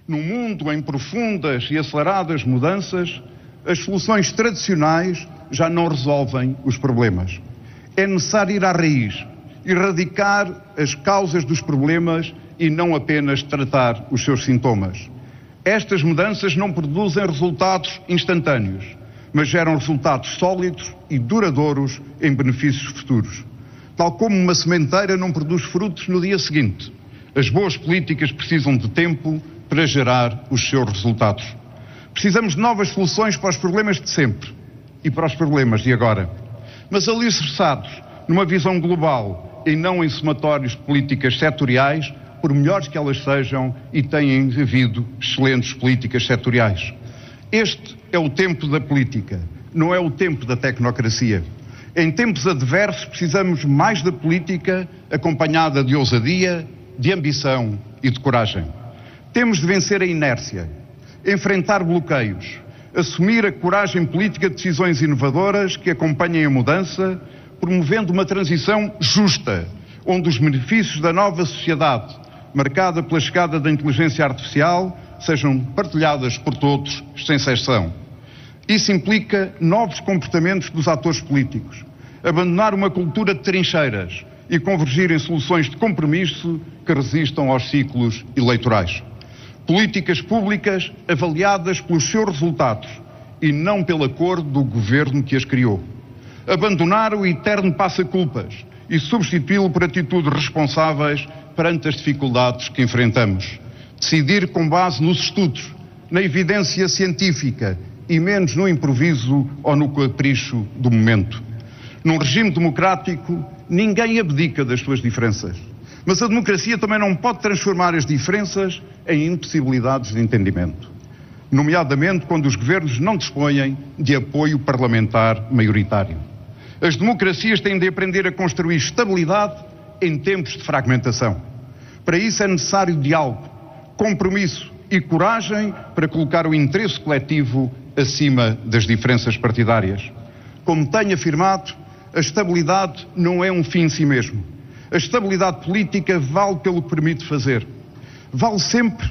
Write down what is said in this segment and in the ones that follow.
Num mundo em profundas e aceleradas mudanças, as soluções tradicionais já não resolvem os problemas. É necessário ir à raiz, erradicar as causas dos problemas e não apenas tratar os seus sintomas. Estas mudanças não produzem resultados instantâneos, mas geram resultados sólidos e duradouros em benefícios futuros. Tal como uma sementeira não produz frutos no dia seguinte, as boas políticas precisam de tempo para gerar os seus resultados. Precisamos de novas soluções para os problemas de sempre e para os problemas de agora, mas alicerçados numa visão global e não em somatórios de políticas setoriais, por melhores que elas sejam, e têm havido excelentes políticas setoriais. Este é o tempo da política, não é o tempo da tecnocracia. Em tempos adversos precisamos mais da política, acompanhada de ousadia, de ambição e de coragem. Temos de vencer a inércia, enfrentar bloqueios, assumir a coragem política de decisões inovadoras que acompanhem a mudança, promovendo uma transição justa, onde os benefícios da nova sociedade, marcada pela chegada da inteligência artificial, sejam partilhadas por todos, sem exceção. Isso implica novos comportamentos dos atores políticos, abandonar uma cultura de trincheiras e convergir em soluções de compromisso que resistam aos ciclos eleitorais. Políticas públicas avaliadas pelos seus resultados e não pela cor do governo que as criou. Abandonar o eterno passa-culpas e substituí-lo por atitudes responsáveis perante as dificuldades que enfrentamos. Decidir com base nos estudos, na evidência científica e menos no improviso ou no capricho do momento. Num regime democrático, ninguém abdica das suas diferenças. Mas a democracia também não pode transformar as diferenças em impossibilidades de entendimento, nomeadamente quando os governos não dispõem de apoio parlamentar maioritário. As democracias têm de aprender a construir estabilidade em tempos de fragmentação. Para isso é necessário diálogo, compromisso e coragem para colocar o interesse coletivo acima das diferenças partidárias. Como tenho afirmado, a estabilidade não é um fim em si mesmo. A estabilidade política vale pelo que permite fazer. Vale sempre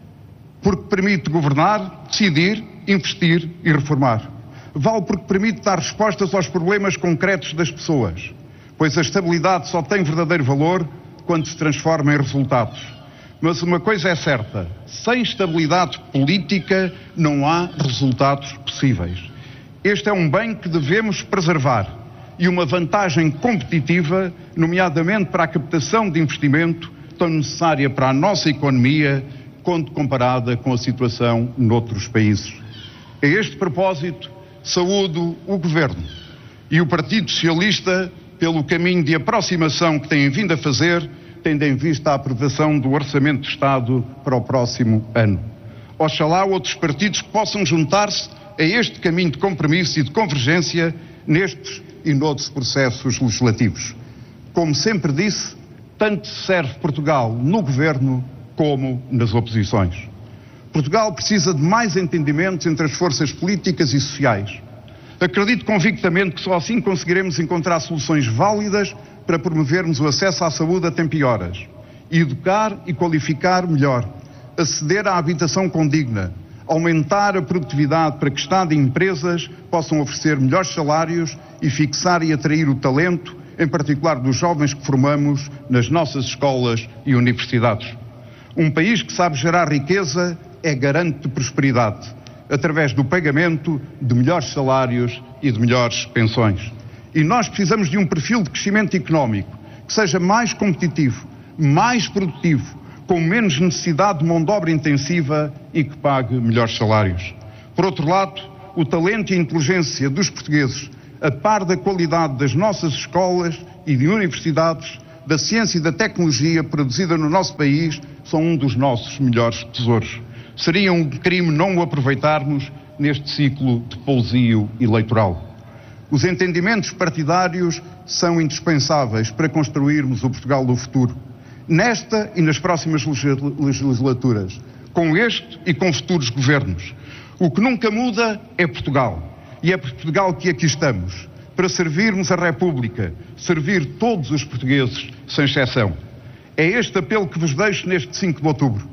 porque permite governar, decidir, investir e reformar. Vale porque permite dar respostas aos problemas concretos das pessoas, pois a estabilidade só tem verdadeiro valor quando se transforma em resultados. Mas uma coisa é certa, sem estabilidade política não há resultados possíveis. Este é um bem que devemos preservar e uma vantagem competitiva, nomeadamente para a captação de investimento, tão necessária para a nossa economia, quando comparada com a situação noutros países. A este propósito, saúdo o Governo e o Partido Socialista pelo caminho de aproximação que têm vindo a fazer, tendo em vista a aprovação do Orçamento de Estado para o próximo ano. Oxalá outros partidos que possam juntar-se a este caminho de compromisso e de convergência nestes e noutros processos legislativos. Como sempre disse, tanto serve Portugal no governo como nas oposições. Portugal precisa de mais entendimentos entre as forças políticas e sociais. Acredito convictamente que só assim conseguiremos encontrar soluções válidas para promovermos o acesso à saúde a tempo e horas, educar e qualificar melhor, aceder à habitação condigna, aumentar a produtividade para que Estado e empresas possam oferecer melhores salários e fixar e atrair o talento, em particular dos jovens que formamos nas nossas escolas e universidades. Um país que sabe gerar riqueza é garante de prosperidade, através do pagamento de melhores salários e de melhores pensões. E nós precisamos de um perfil de crescimento económico que seja mais competitivo, mais produtivo, com menos necessidade de mão de obra intensiva e que pague melhores salários. Por outro lado, o talento e a inteligência dos portugueses, a par da qualidade das nossas escolas e de universidades, da ciência e da tecnologia produzida no nosso país, são um dos nossos melhores tesouros. Seria um crime não o aproveitarmos neste ciclo de pousio eleitoral. Os entendimentos partidários são indispensáveis para construirmos o Portugal do futuro, nesta e nas próximas legislaturas, com este e com futuros governos. O que nunca muda é Portugal, e é por Portugal que aqui estamos, para servirmos a República, servir todos os portugueses, sem exceção. É este apelo que vos deixo neste 5 de outubro.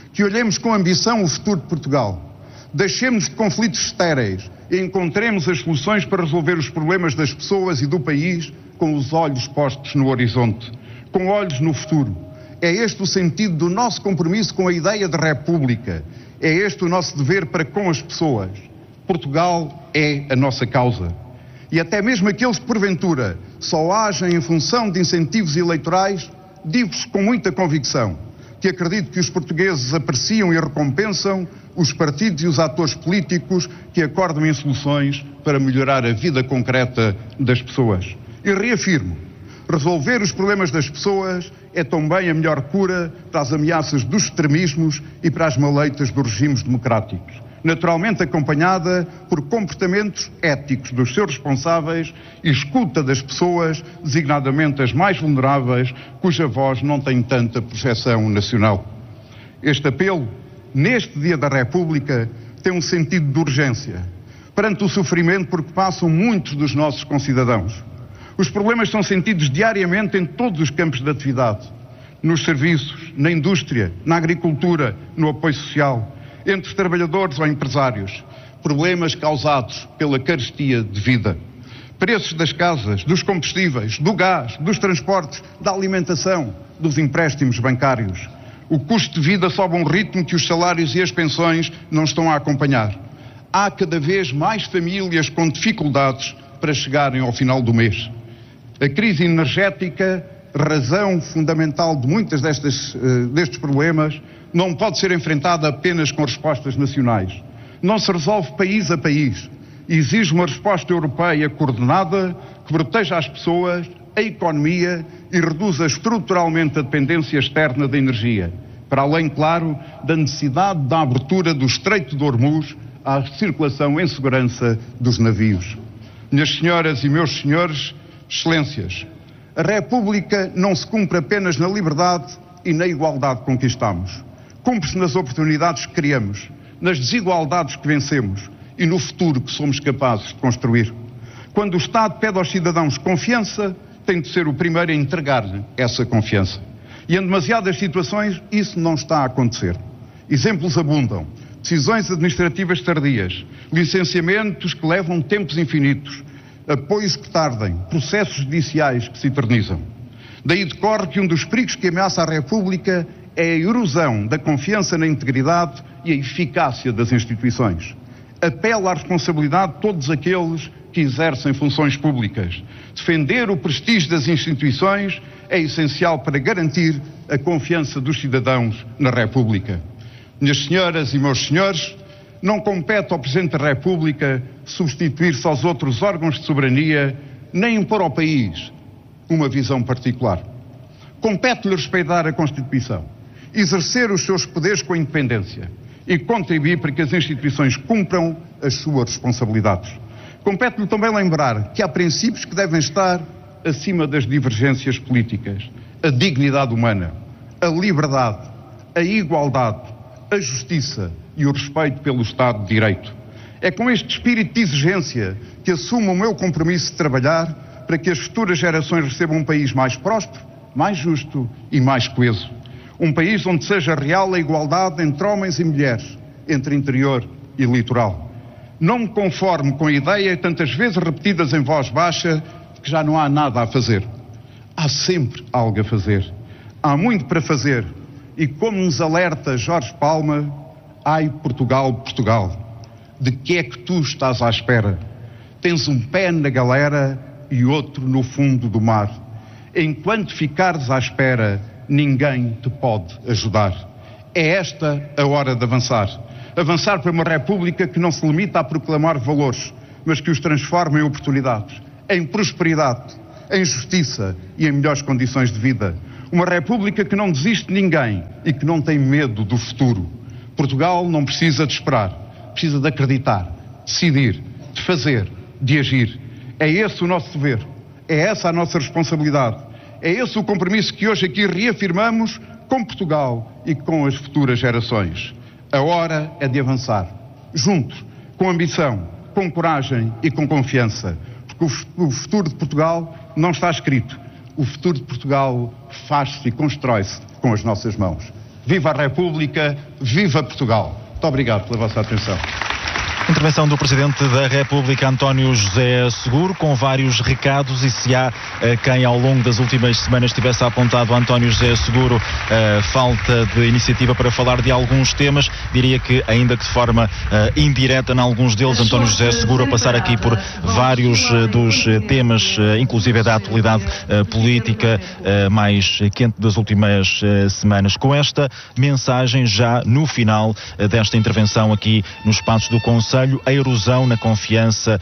que olhemos com ambição o futuro de Portugal. Deixemos de conflitos estéreis e encontremos as soluções para resolver os problemas das pessoas e do país com os olhos postos no horizonte, com olhos no futuro. É este o sentido do nosso compromisso com a ideia de república. É este o nosso dever para com as pessoas. Portugal é a nossa causa. E até mesmo aqueles que, porventura, só agem em função de incentivos eleitorais, digo-vos com muita convicção que acredito que os portugueses apreciam e recompensam os partidos e os atores políticos que acordam em soluções para melhorar a vida concreta das pessoas. E reafirmo, resolver os problemas das pessoas é também a melhor cura para as ameaças dos extremismos e para as maleitas dos regimes democráticos, naturalmente acompanhada por comportamentos éticos dos seus responsáveis e escuta das pessoas, designadamente as mais vulneráveis, cuja voz não tem tanta projeção nacional. Este apelo, neste Dia da República, tem um sentido de urgência, perante o sofrimento por que passam muitos dos nossos concidadãos. Os problemas são sentidos diariamente em todos os campos de atividade, nos serviços, na indústria, na agricultura, no apoio social, entre os trabalhadores ou empresários, problemas causados pela carestia de vida. Preços das casas, dos combustíveis, do gás, dos transportes, da alimentação, dos empréstimos bancários. O custo de vida sobe a um ritmo que os salários e as pensões não estão a acompanhar. Há cada vez mais famílias com dificuldades para chegarem ao final do mês. A crise energética, razão fundamental de muitas destes problemas, não pode ser enfrentada apenas com respostas nacionais. Não se resolve país a país. Exige uma resposta europeia coordenada que proteja as pessoas, a economia e reduza estruturalmente a dependência externa da energia, para além, claro, da necessidade da abertura do Estreito de Hormuz à circulação em segurança dos navios. Minhas senhoras e meus senhores, excelências, a República não se cumpre apenas na liberdade e na igualdade que conquistamos. Cumpre-se nas oportunidades que criamos, nas desigualdades que vencemos e no futuro que somos capazes de construir. Quando o Estado pede aos cidadãos confiança, tem de ser o primeiro a entregar-lhe essa confiança. E em demasiadas situações isso não está a acontecer. Exemplos abundam. Decisões administrativas tardias, licenciamentos que levam tempos infinitos, apoios que tardem, processos judiciais que se eternizam. Daí decorre que um dos perigos que ameaça a República é a erosão da confiança na integridade e a eficácia das instituições. Apelo à responsabilidade de todos aqueles que exercem funções públicas. Defender o prestígio das instituições é essencial para garantir a confiança dos cidadãos na República. Minhas senhoras e meus senhores, não compete ao Presidente da República substituir-se aos outros órgãos de soberania, nem impor ao país uma visão particular. Compete-lhe respeitar a Constituição, exercer os seus poderes com independência e contribuir para que as instituições cumpram as suas responsabilidades. Compete-lhe também lembrar que há princípios que devem estar acima das divergências políticas: a dignidade humana, a liberdade, a igualdade, a justiça e o respeito pelo Estado de Direito. É com este espírito de exigência que assumo o meu compromisso de trabalhar para que as futuras gerações recebam um país mais próspero, mais justo e mais coeso. Um país onde seja real a igualdade entre homens e mulheres, entre interior e litoral. Não me conformo com a ideia, tantas vezes repetidas em voz baixa, de que já não há nada a fazer. Há sempre algo a fazer. Há muito para fazer. E como nos alerta Jorge Palma, ai Portugal, Portugal, de que é que tu estás à espera? Tens um pé na galera e outro no fundo do mar. Enquanto ficares à espera, ninguém te pode ajudar. É esta a hora de avançar. Avançar para uma república que não se limita a proclamar valores, mas que os transforma em oportunidades, em prosperidade, em justiça e em melhores condições de vida. Uma república que não desiste de ninguém e que não tem medo do futuro. Portugal não precisa de esperar, precisa de acreditar, de decidir, de fazer, de agir. É esse o nosso dever, é essa a nossa responsabilidade, é esse o compromisso que hoje aqui reafirmamos com Portugal e com as futuras gerações. A hora é de avançar, juntos, com ambição, com coragem e com confiança, porque o futuro de Portugal não está escrito. O futuro de Portugal faz-se e constrói-se com as nossas mãos. viva a República, viva Portugal. Muito obrigado pela vossa atenção. Intervenção do Presidente da República, António José Seguro, com vários recados, e se há quem ao longo das últimas semanas tivesse apontado a António José Seguro falta de iniciativa para falar de alguns temas, diria que, ainda que de forma indireta em alguns deles, António José Seguro a passar aqui por vários dos temas, inclusive da atualidade política mais quente das últimas semanas. Com esta mensagem já no final desta intervenção aqui nos espaços do Conselho, a erosão na confiança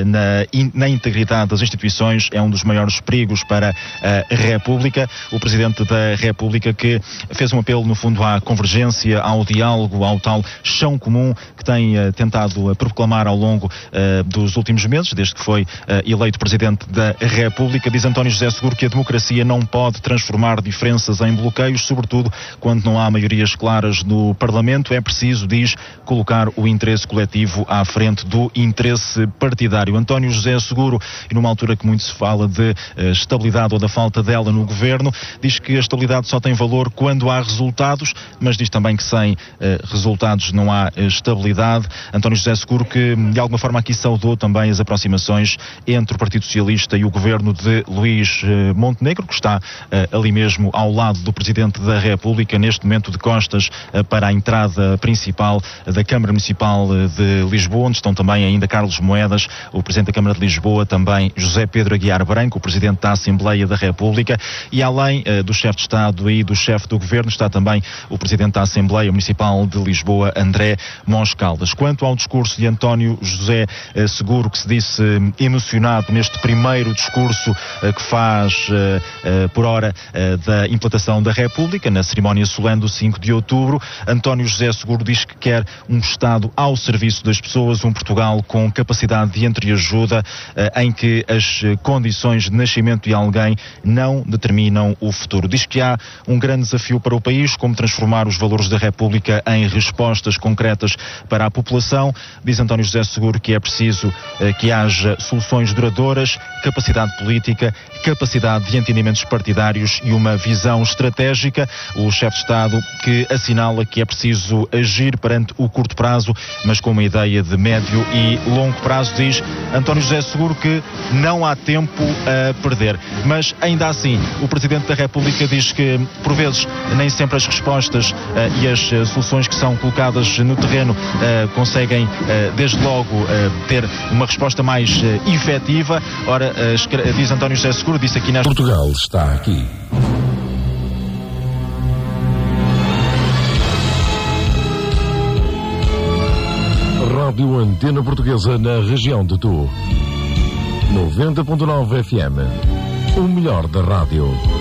na integridade das instituições é um dos maiores perigos para a República. O Presidente da República, que fez um apelo no fundo à convergência, ao diálogo, ao tal chão comum que tem tentado proclamar ao longo dos últimos meses, desde que foi eleito Presidente da República. Diz António José Seguro que a democracia não pode transformar diferenças em bloqueios, sobretudo quando não há maiorias claras no Parlamento. É preciso, diz, colocar o interesse coletivo à frente do interesse partidário. António José Seguro, e numa altura que muito se fala de estabilidade ou da falta dela no governo, diz que a estabilidade só tem valor quando há resultados, mas diz também que sem resultados não há estabilidade. António José Seguro, que de alguma forma aqui saudou também as aproximações entre o Partido Socialista e o governo de Luís Montenegro, que está ali mesmo ao lado do Presidente da República, neste momento de costas para a entrada principal da Câmara Municipal de Lisboa, onde estão também ainda Carlos Moedas, o Presidente da Câmara de Lisboa, também José Pedro Aguiar Branco, o Presidente da Assembleia da República, e além do chefe de Estado e do chefe do Governo, está também o Presidente da Assembleia Municipal de Lisboa, André Mons Caldas. Quanto ao discurso de António José Seguro, que se disse emocionado neste primeiro discurso que faz por hora da implantação da República, na cerimónia solene do 5 de outubro, António José Seguro diz que quer um Estado ao serviço das pessoas, um Portugal com capacidade de entreajuda, em que as condições de nascimento de alguém não determinam o futuro. Diz que há um grande desafio para o país, como transformar os valores da República em respostas concretas para a população. Diz António José Seguro que é preciso que haja soluções duradouras, capacidade política, capacidade de entendimentos partidários e uma visão estratégica. O chefe de Estado que assinala que é preciso agir perante o curto prazo, mas com uma ideia de médio e longo prazo. Diz António José Seguro que não há tempo a perder. Mas ainda assim, o Presidente da República diz que por vezes nem sempre as respostas e as soluções que são colocadas no terreno conseguem desde logo ter uma resposta mais efetiva. Ora, diz António José Seguro, disse aqui na... Portugal está aqui. Rádio Antena Portuguesa na região de Tu. 90.9 FM. O melhor da rádio.